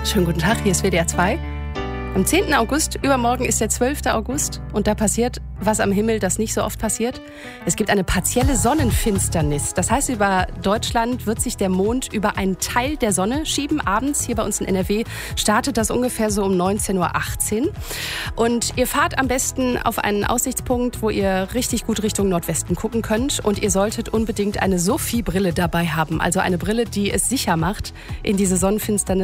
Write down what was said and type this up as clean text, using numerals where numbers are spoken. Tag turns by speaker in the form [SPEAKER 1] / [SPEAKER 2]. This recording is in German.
[SPEAKER 1] Schönen guten Tag, hier ist WDR 2. Am 10. August, übermorgen ist der 12. August und da passiert was am Himmel, das nicht so oft passiert. Es gibt eine partielle Sonnenfinsternis. Das heißt, über Deutschland wird sich der Mond über einen Teil der Sonne schieben. Abends hier bei uns in NRW startet das ungefähr so um 19:18 Uhr. Und ihr fahrt am besten auf einen Aussichtspunkt, wo ihr richtig gut Richtung Nordwesten gucken könnt. Und ihr solltet unbedingt eine Sophie-Brille dabei haben. Also eine Brille, die es sicher macht, in diese Sonnenfinsternis